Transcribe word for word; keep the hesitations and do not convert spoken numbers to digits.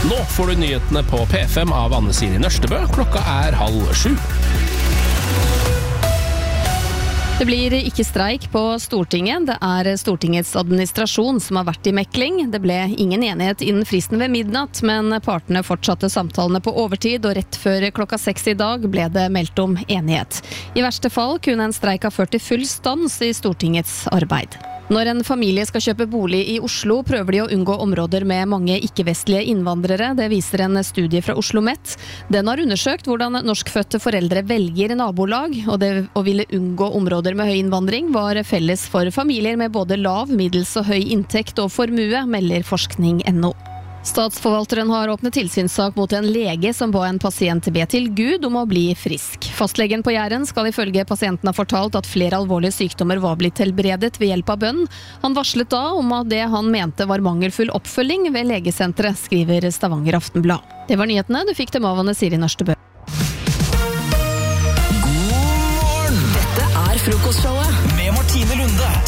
Nå får du nyhetene på P fem av Anne Siri Nørstebø. Klokka er halv sju. Det blir ikke streik på Stortinget. Det er Stortingets administrasjon som har vært i mekling. Det ble ingen enighet innen fristen ved midnatt, men partene fortsatte samtalene på overtid, og rett før klokka seks i dag ble det meldt om enighet. I verste fall kunne en streik ha ført til full stans i Stortingets arbeid. Når en familie skal kjøpe bolig i Oslo, prøver de å unngå områder med mange ikke-vestlige innvandrere. Det viser en studie fra Oslo Met. Den har undersøkt hvordan norskfødte foreldre velger nabolag, og det å ville unngå områder med høy innvandring var felles for familier med både lav, middels og høy inntekt og formue, melder forskning punktum no. Statsforvalteren har åpnet tilsynssak mot en lege som ba en pasient be til Gud om å bli frisk. Fastlegen på Jæren skal ifølge pasienten ha fortalt at flere alvorlige sykdommer var blitt helbredet ved hjelp av bønn. Han varslet da om at det han mente var mangelfull oppfølging ved legesenteret, skriver Stavanger Aftenblad. Det var nyhetene. Du fikk dem av Anne Siri Nørstebø. God morgen! Dette er frokostshowet med Martine Lunde.